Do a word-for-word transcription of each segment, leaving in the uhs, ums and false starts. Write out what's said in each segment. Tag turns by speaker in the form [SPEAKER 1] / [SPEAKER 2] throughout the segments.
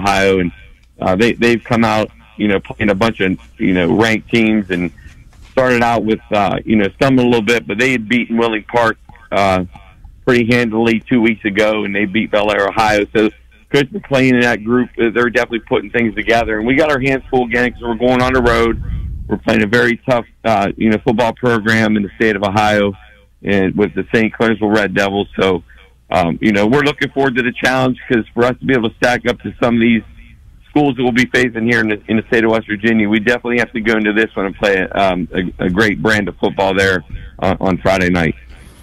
[SPEAKER 1] Ohio, and uh, they they've come out, you know, playing a bunch of you know ranked teams, and started out with uh, you know stumbling a little bit, but they had beaten Willing Park uh, pretty handily two weeks ago, and they beat Bel Air, Ohio. So Coach McLean and that group, they're definitely putting things together, and we got our hands full again because we're going on the road. We're playing a very tough, uh, you know, football program in the state of Ohio, and with the Saint Clairsville Red Devils. So, um, you know, we're looking forward to the challenge, because for us to be able to stack up to some of these schools that we'll be facing here in the, in the state of West Virginia, we definitely have to go into this one and play um, a, a great brand of football there uh, on Friday night.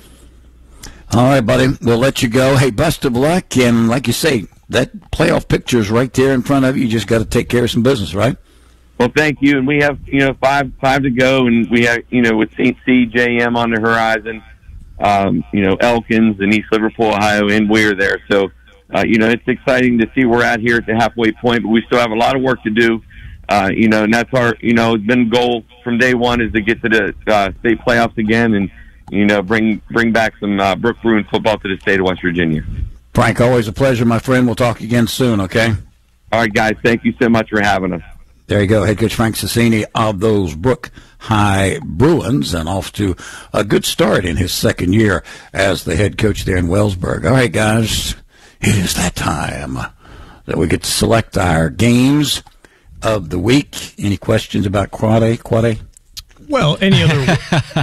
[SPEAKER 2] All right, buddy. We'll let you go. Hey, best of luck. And like you say, that playoff picture is right there in front of you. You just got to take care of some business, right?
[SPEAKER 1] Well, thank you. And we have, you know, five five to go, and we have, you know, with Saint C, J M on the horizon, um, you know, Elkins and East Liverpool, Ohio, and we're there. So, uh, you know, it's exciting to see where we're at here at the halfway point, but we still have a lot of work to do. Uh, you know, and that's our, you know, it's been a goal from day one is to get to the uh, state playoffs again, and, you know, bring bring back some uh, Brook Bruin football to the state of West Virginia.
[SPEAKER 2] Frank, always a pleasure, my friend. We'll talk again soon, okay?
[SPEAKER 1] All right, guys. Thank you so much for having us.
[SPEAKER 2] There you go, head coach Frank Cicini of those Brook High Bruins, and off to a good start in his second year as the head coach there in Wellsburg. All right, guys, it is that time that we get to select our games of the week. Any questions about Quad A? Quad A?
[SPEAKER 3] Well, any other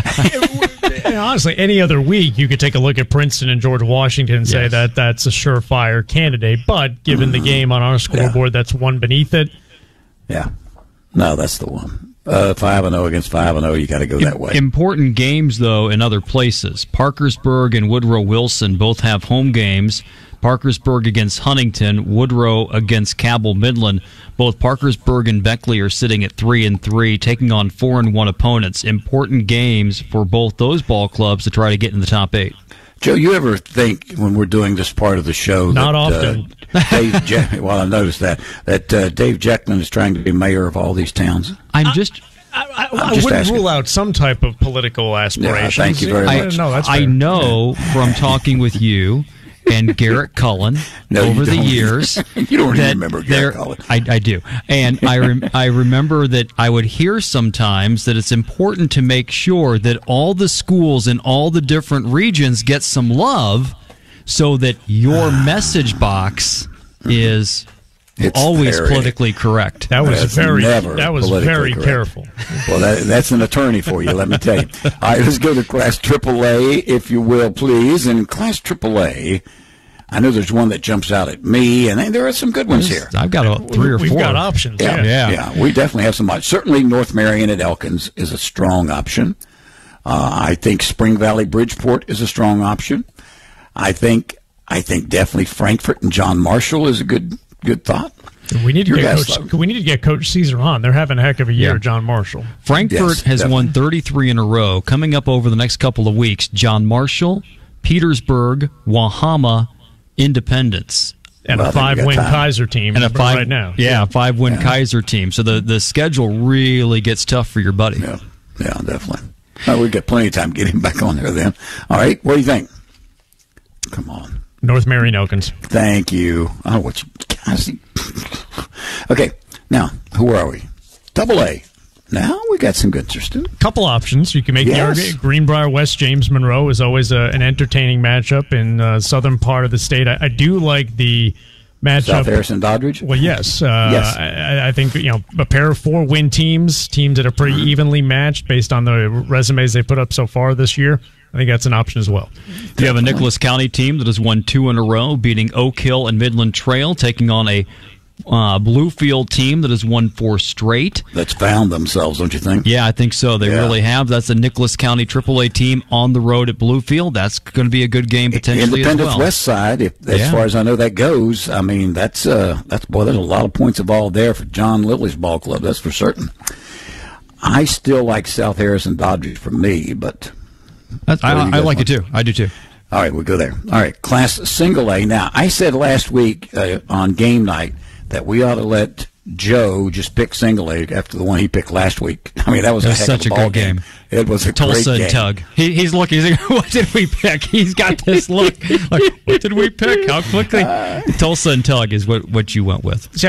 [SPEAKER 3] honestly, any other week you could take a look at Princeton and George Washington and say yes, that that's a surefire candidate. But given mm, the game on our scoreboard, yeah, that's one beneath it.
[SPEAKER 2] Yeah, no, that's the one. Uh, five and zero against five and zero. You got to go that way.
[SPEAKER 4] Important games though in other places. Parkersburg and Woodrow Wilson both have home games. Parkersburg against Huntington, Woodrow against Cabell Midland. Both Parkersburg and Beckley are sitting at three and three, taking on four and one opponents. Important games for both those ball clubs to try to get in the top eight.
[SPEAKER 2] Joe, you ever think when we're doing this part of the show
[SPEAKER 3] Not
[SPEAKER 2] that
[SPEAKER 3] often.
[SPEAKER 2] Uh, Dave Je- well, I noticed that that uh, Dave Jeckman is trying to be mayor of all these towns?
[SPEAKER 4] I'm just.
[SPEAKER 3] I, I, I wouldn't asking. rule out some type of political aspirations.
[SPEAKER 2] Yeah, thank you very
[SPEAKER 4] I,
[SPEAKER 2] much.
[SPEAKER 3] No, that's
[SPEAKER 4] I know from talking with you and Garrett Cullen
[SPEAKER 2] no,
[SPEAKER 4] over the
[SPEAKER 2] don't.
[SPEAKER 4] years.
[SPEAKER 2] You don't
[SPEAKER 4] that
[SPEAKER 2] remember Garrett Cullen.
[SPEAKER 4] I, I do. And I, rem, I remember that I would hear sometimes that it's important to make sure that all the schools in all the different regions get some love so that your message box is
[SPEAKER 2] it's
[SPEAKER 4] always
[SPEAKER 2] very,
[SPEAKER 4] politically correct.
[SPEAKER 3] That was
[SPEAKER 2] that's
[SPEAKER 3] very
[SPEAKER 2] never
[SPEAKER 3] that was very
[SPEAKER 2] correct.
[SPEAKER 3] careful.
[SPEAKER 2] Well, that, that's an attorney for you, let me tell you. All right, let's go to Class triple A, if you will, please. And Class triple A, I know there's one that jumps out at me, and there are some good ones here.
[SPEAKER 4] I've got about three or
[SPEAKER 3] We've
[SPEAKER 4] four.
[SPEAKER 3] We've got options.
[SPEAKER 2] Yeah,
[SPEAKER 3] yeah,
[SPEAKER 2] yeah, yeah. We definitely have some. Certainly, North Marion at Elkins is a strong option. Uh, I think Spring Valley Bridgeport is a strong option. I think I think definitely Frankfort and John Marshall is a good good thought.
[SPEAKER 3] We need to
[SPEAKER 2] Your
[SPEAKER 3] get
[SPEAKER 2] guys
[SPEAKER 3] Coach, we need to get Coach Caesar on. They're having a heck of a year,
[SPEAKER 4] Yeah.
[SPEAKER 3] John Marshall.
[SPEAKER 4] Frankfort
[SPEAKER 2] Yes,
[SPEAKER 4] has
[SPEAKER 2] definitely.
[SPEAKER 4] won thirty-three in a row. Coming up over the next couple of weeks, John Marshall, Petersburg, Wahama, Independence.
[SPEAKER 3] And
[SPEAKER 2] Well, I
[SPEAKER 3] a
[SPEAKER 2] think we got
[SPEAKER 3] five-win
[SPEAKER 2] time.
[SPEAKER 3] Kaiser team
[SPEAKER 4] And a five,
[SPEAKER 3] right now.
[SPEAKER 4] Yeah, a five-win
[SPEAKER 2] Yeah.
[SPEAKER 4] Kaiser team. So the, the schedule really gets tough for your buddy.
[SPEAKER 2] Yeah, yeah, definitely. All right, we've got plenty of time to get him back on there then. All right, what do you think? Come on.
[SPEAKER 3] North Marion Elkins.
[SPEAKER 2] Thank you. Oh, what you guys. Okay, now, who are we? Double A. Now we got some good interesting.
[SPEAKER 3] Couple options. You can make
[SPEAKER 2] Yes.
[SPEAKER 3] the argument. Greenbrier West James Monroe is always a, an entertaining matchup in uh, southern part of the state. I, I do like the matchup.
[SPEAKER 2] South Harrison Doddridge?
[SPEAKER 3] Well, yes. Uh,
[SPEAKER 2] Yes.
[SPEAKER 3] I, I think, you know, a pair of four-win teams, teams that are pretty
[SPEAKER 2] Mm-hmm.
[SPEAKER 3] evenly matched based on the resumes they put up so far this year. I think that's an option as well.
[SPEAKER 4] You have a Nicholas County team that has won two in a row, beating Oak Hill and Midland Trail, taking on a uh, Bluefield team that has won four straight.
[SPEAKER 2] That's found themselves, don't you think?
[SPEAKER 4] Yeah, I think so. They
[SPEAKER 2] Yeah.
[SPEAKER 4] really have. That's a Nicholas County triple A team on the road at Bluefield. That's going to be a good game potentially
[SPEAKER 2] Independence
[SPEAKER 4] as well.
[SPEAKER 2] West Side, if, as
[SPEAKER 4] Yeah.
[SPEAKER 2] far as I know that goes, I mean, that's, uh, that's boy, there's a lot of points involved there for John Lilly's ball club, that's for certain. I still like South Harrison Doddridge for me, but...
[SPEAKER 4] That's, I,
[SPEAKER 2] What do you
[SPEAKER 4] I
[SPEAKER 2] guys
[SPEAKER 4] like
[SPEAKER 2] want?
[SPEAKER 4] it too. I do too.
[SPEAKER 2] All right, we'll go there. All right, Class Single A. Now, I said last week uh, on game night that we ought to let Joe just pick Single A after the one he picked last week. I mean, that was,
[SPEAKER 4] It
[SPEAKER 2] a
[SPEAKER 4] was
[SPEAKER 2] heck
[SPEAKER 4] such
[SPEAKER 2] of a
[SPEAKER 4] a
[SPEAKER 2] ball
[SPEAKER 4] good game.
[SPEAKER 2] It was a
[SPEAKER 4] Tulsa
[SPEAKER 2] great
[SPEAKER 4] and
[SPEAKER 2] game.
[SPEAKER 4] Tug. He, he's looking. He's like, what did we pick? He's got this look. Like, what did we pick? How quickly? Tulsa and Tug is what, what you went with.